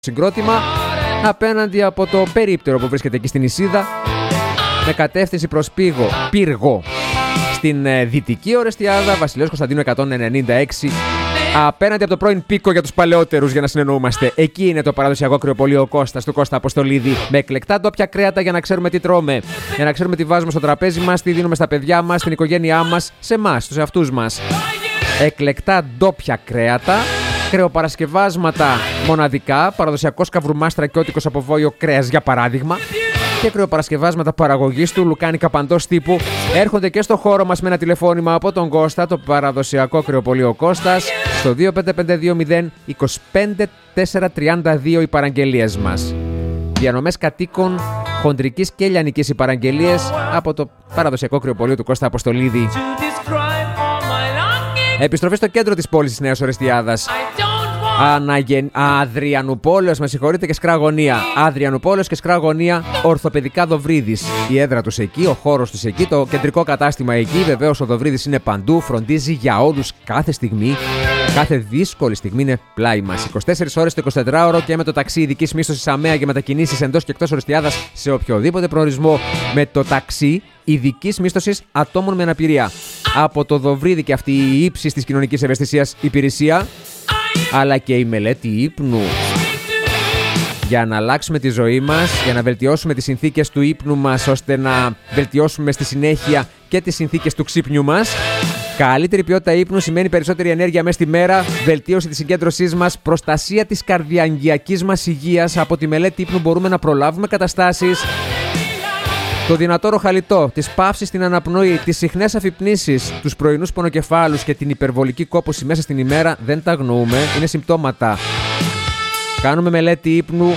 συγκρότημα απέναντι από το περίπτερο που βρίσκεται εκεί στην Ισίδα με κατεύθυνση προς Πύργο στην δυτική Ορεστιάδα, Βασιλέως Κωνσταντίνου 196, απέναντι από το πρώην Πίκο για τους παλαιότερους, για να συνεννοούμαστε. Εκεί είναι το παραδοσιακό κρεοπωλείο Κώστας του Κώστα Αποστολίδη, με εκλεκτά ντόπια κρέατα για να ξέρουμε τι τρώμε, για να ξέρουμε τι βάζουμε στο τραπέζι μας, τι δίνουμε στα παιδιά μας, στην οικογένειά μας, σε εμάς, στους εαυτούς μας. Εκλεκτά ντόπια κρέατα, κρεοπαρασκευάσματα μοναδικά, παραδοσιακό σκαβρουμά στρακιώτικος από βόλιο κρέας για παράδειγμα, και κρεοπαρασκευάσματα παραγωγής του λουκάνικα παντός τύπου έρχονται και στο χώρο μας με ένα τηλεφώνημα από τον Κώστα, το παραδοσιακό κρεοπωλείο Κώστας, στο 25520-25432 οι παραγγελίες μας. Διανομές κατοίκων, χοντρικής και λιανικής οι παραγγελίες από το παραδοσιακό κρεοπωλείο του Κώστα Αποστολίδη. Επιστροφή στο κέντρο της πόλης της Νέας Ορεστιάδας. Αδριανουπόλεως, με συγχωρείτε, και Σκραγωνία. Αδριανουπόλεως και Σκραγωνία, Ορθοπαιδικά Δοβρίδης. Η έδρα τους εκεί, ο χώρος τους εκεί, το κεντρικό κατάστημα εκεί. Βεβαίως ο Δοβρίδης είναι παντού, φροντίζει για όλους κάθε στιγμή. Κάθε δύσκολη στιγμή είναι πλάι μας. 24 ώρες το 24ωρο και με το ταξί ειδικής μίσθωσης ΑΜΕΑ για μετακινήσεις εντός και εκτός Ορεστιάδας σε οποιοδήποτε προορισμό. Με το ταξί ειδικής μίσθωσης ατόμων με αναπηρία. Από το Δοβρίδι και αυτή η ύψης της κοινωνικής ευαισθησίας υπηρεσία, αλλά και η μελέτη ύπνου. Για να αλλάξουμε τη ζωή μας, για να βελτιώσουμε τις συνθήκες του ύπνου μας, ώστε να βελτιώσουμε στη συνέχεια και τις συνθήκες του ξύπνιου μας. Καλύτερη ποιότητα ύπνου σημαίνει περισσότερη ενέργεια μέσα στη μέρα, βελτίωση της συγκέντρωσής μας, προστασία της καρδιαγγειακής μας υγείας. Από τη μελέτη ύπνου μπορούμε να προλάβουμε καταστάσεις. Το δυνατό ροχαλιτό, τις παύσεις στην αναπνοή, τις συχνές αφυπνήσεις, τους πρωινούς πονοκεφάλους και την υπερβολική κόπωση μέσα στην ημέρα δεν τα αγνοούμε, είναι συμπτώματα. Κάνουμε μελέτη ύπνου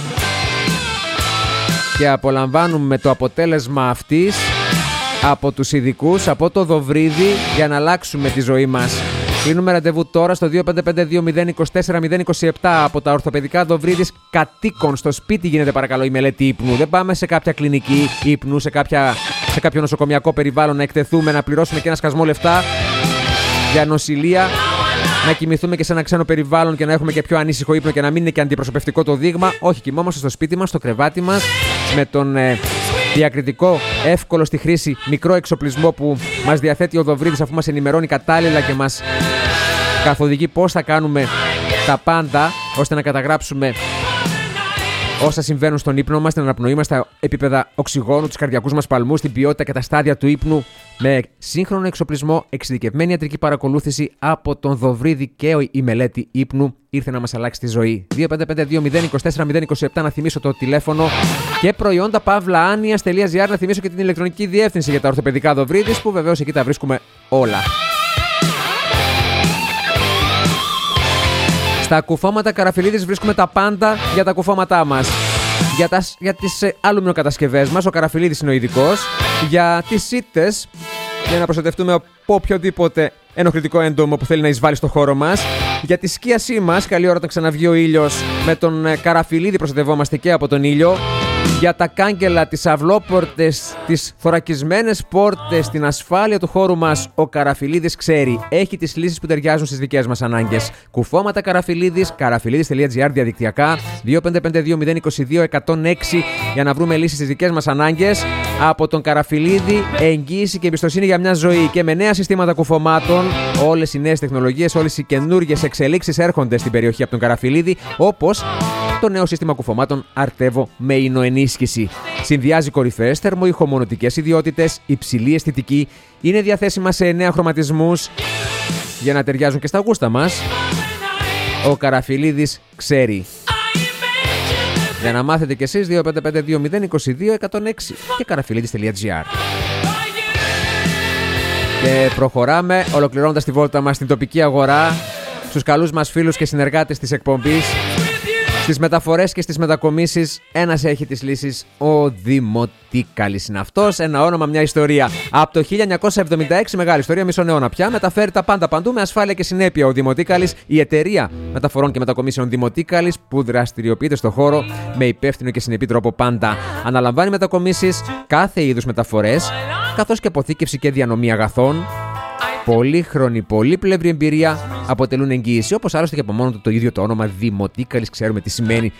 και απολαμβάνουμε το αποτέλεσμα αυτής από τους ειδικούς, από το Δοβρίδι, για να αλλάξουμε τη ζωή μας. Κλείνουμε ραντεβού τώρα στο 2552024-027 από τα Ορθοπαιδικά Δοβρίδης κατοίκων. Στο σπίτι γίνεται παρακαλώ η μελέτη ύπνου. Δεν πάμε σε κάποια κλινική ύπνου, σε κάποιο νοσοκομιακό περιβάλλον να εκτεθούμε, να πληρώσουμε και ένα σκασμό λεφτά για νοσηλεία, να κοιμηθούμε και σε ένα ξένο περιβάλλον και να έχουμε και πιο ανήσυχο ύπνο και να μην είναι και αντιπροσωπευτικό το δείγμα. Όχι, κοιμόμαστε στο σπίτι μας, στο κρεβάτι μας, με τον διακριτικό, εύκολο στη χρήση μικρό εξοπλισμό που μας διαθέτει ο Δοβρίδης, αφού μας ενημερώνει κατάλληλα και μας καθοδηγεί πώς θα κάνουμε τα πάντα, ώστε να καταγράψουμε όσα συμβαίνουν στον ύπνο μας, στην αναπνοή μας, τα επίπεδα οξυγόνου, τους καρδιακούς μας παλμούς, την ποιότητα και τα στάδια του ύπνου, με σύγχρονο εξοπλισμό, εξειδικευμένη ιατρική παρακολούθηση από τον Δοβρίδη και η μελέτη ύπνου ήρθε να μας αλλάξει τη ζωή. 2552024-027 να θυμίσω το τηλέφωνο, και προϊόντα pavlaanias.gr να θυμίσω και την ηλεκτρονική διεύθυνση για τα Ορθοπαιδικά Δοβρίδης, που βεβαίως εκεί τα βρίσκουμε όλα. Στα κουφώματα Καραφιλίδης βρίσκουμε τα πάντα για τα κουφώματά μας. Για τις αλουμινοκατασκευές μας, ο Καραφιλίδης είναι ο ειδικός. Για τις σίτες, για να προστατευτούμε από οποιοδήποτε ενοχλητικό έντομο που θέλει να εισβάλλει στο χώρο μας. Για τη σκίασή μας, καλή ώρα όταν ξαναβγεί ο ήλιος, με τον Καραφιλίδη προστατευόμαστε και από τον ήλιο. Για τα κάγκελα, τις αυλόπορτες, τις θωρακισμένες πόρτες, την ασφάλεια του χώρου μας, ο Καραφιλίδης ξέρει. Έχει τις λύσεις που ταιριάζουν στις δικές μας ανάγκες. Κουφώματα Καραφιλίδης, καραφιλίδης.gr διαδικτυακά, 2552022-106 για να βρούμε λύσεις στις δικές μας ανάγκες. Από τον Καραφιλίδη, εγγύηση και εμπιστοσύνη για μια ζωή. Και με νέα συστήματα κουφωμάτων, όλες οι νέες τεχνολογίες, όλες οι καινούργιες εξελίξεις έρχονται στην περιοχή από τον Καραφιλίδη, όπως το νέο σύστημα κουφωμάτων Artevo με ηνοενίσχυση. Συνδυάζει κορυφαίες θερμοϊχομονωτικές ιδιότητες, υψηλή αισθητική, είναι διαθέσιμα σε 9 χρωματισμούς για να ταιριάζουν και στα γούστα μας. Ο Καραφιλίδης ξέρει. Για να μάθετε κι εσείς, 2552022-106 και καραφιλίδης.gr. Και προχωράμε, ολοκληρώνοντας τη βόλτα μας στην τοπική αγορά, στους καλούς μας φίλους και συνεργάτες της εκπομπής. Στις μεταφορές και στις μετακομίσεις, ένας έχει τις λύσεις. Ο Δημοτίκαλης είναι αυτός. Ένα όνομα, μια ιστορία. Από το 1976, μεγάλη ιστορία, μισό αιώνα πια, μεταφέρει τα πάντα παντού με ασφάλεια και συνέπεια. Ο Δημοτίκαλης, η εταιρεία μεταφορών και μετακομίσεων Δημοτίκαλης, που δραστηριοποιείται στο χώρο με υπεύθυνο και συνεπή τρόπο πάντα. Αναλαμβάνει μετακομίσεις, κάθε είδους μεταφορές, καθώς και αποθήκευση και διανομή αγαθών. πολύχρονη, πολύπλευρη εμπειρία αποτελούν εγγύηση. Όπως άλλωστε και από μόνο του το ίδιο το όνομα Δημοτίκαλης ξέρουμε τι σημαίνει